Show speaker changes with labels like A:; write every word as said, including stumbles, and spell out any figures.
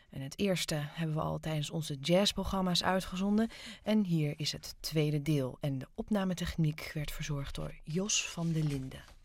A: En het eerste hebben we al tijdens onze jazzprogramma's uitgezonden. En hier is het tweede deel. En de opnametechniek werd verzorgd door Jos van de Linden.